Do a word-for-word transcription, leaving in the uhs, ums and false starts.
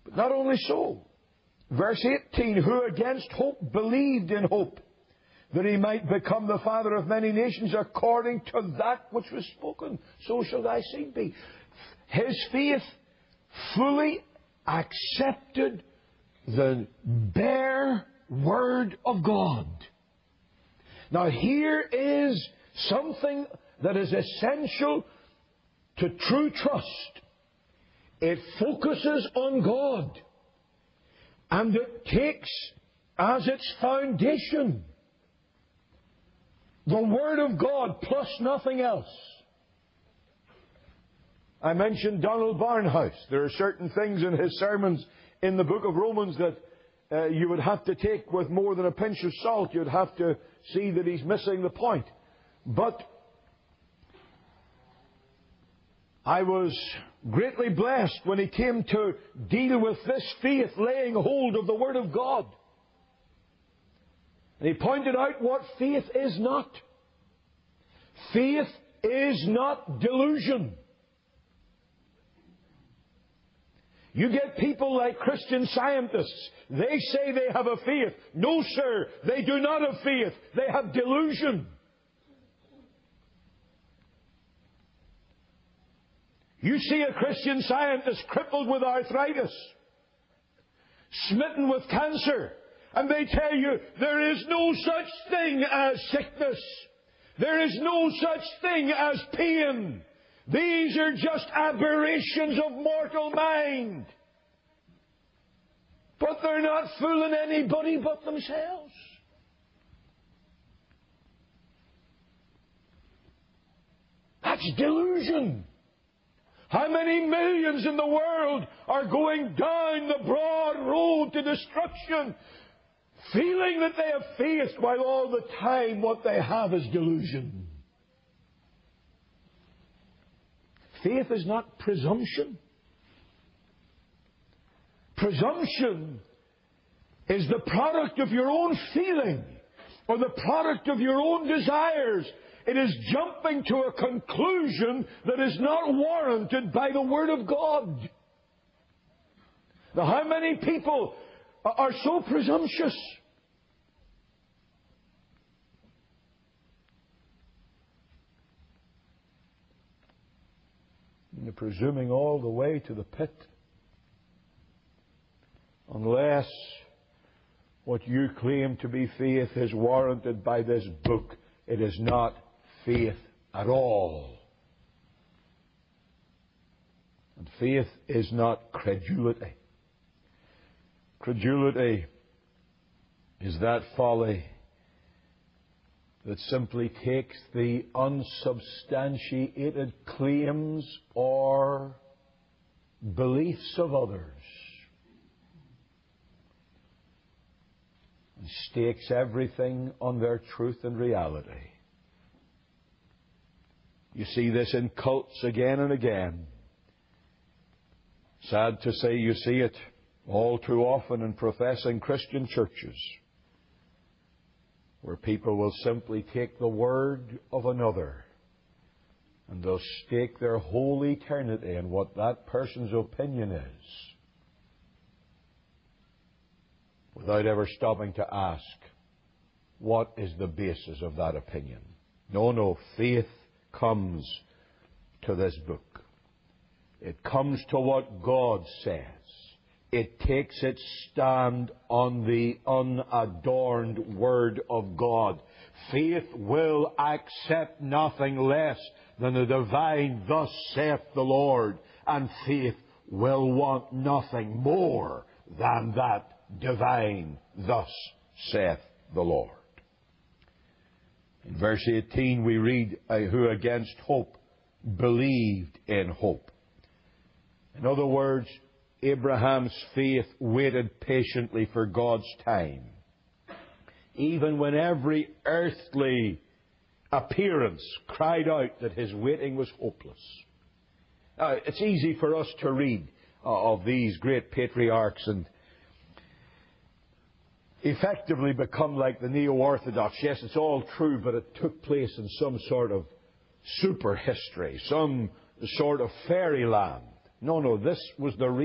But not only so. Verse eighteen, who against hope believed in hope, that he might become the father of many nations, according to that which was spoken, so shall thy seed be. His faith fully accepted the bare Word of God. Now here is something that is essential to true trust. It focuses on God, and it takes as its foundation the Word of God plus nothing else. I mentioned Donald Barnhouse. There are certain things in his sermons in the book of Romans that uh, you would have to take with more than a pinch of salt. You'd have to see that he's missing the point. But I was greatly blessed when he came to deal with this faith laying hold of the Word of God. And he pointed out what faith is not. Faith is not delusion. You get people like Christian Scientists. They say they have a faith. No, sir, they do not have faith. They have delusion. You see a Christian Scientist crippled with arthritis, smitten with cancer, and they tell you there is no such thing as sickness. There is no such thing as pain. These are just aberrations of mortal mind. But they're not fooling anybody but themselves. That's delusion. How many millions in the world are going down the broad road to destruction, feeling that they have faith, while all the time what they have is delusion? Faith is not presumption. Presumption is the product of your own feeling or the product of your own desires. It is jumping to a conclusion that is not warranted by the Word of God. Now, how many people are so presumptuous? You're presuming all the way to the pit. Unless what you claim to be faith is warranted by this book, it is not faith at all. And faith is not credulity. Credulity is that folly that simply takes the unsubstantiated claims or beliefs of others and stakes everything on their truth and reality. You see this in cults again and again. Sad to say, you see it all too often in professing Christian churches, where people will simply take the word of another and they'll stake their whole eternity in what that person's opinion is, without ever stopping to ask, what is the basis of that opinion? No, no, faith comes to this book. It comes to what God says. It takes its stand on the unadorned Word of God. Faith will accept nothing less than the divine, thus saith the Lord. And faith will want nothing more than that divine, thus saith the Lord. In verse eighteen we read, who against hope believed in hope. In other words, Abraham's faith waited patiently for God's time, even when every earthly appearance cried out that his waiting was hopeless. Now, it's easy for us to read uh, of these great patriarchs and effectively become like the neo-orthodox. Yes, it's all true, but it took place in some sort of super history, some sort of fairyland. No, no, this was the real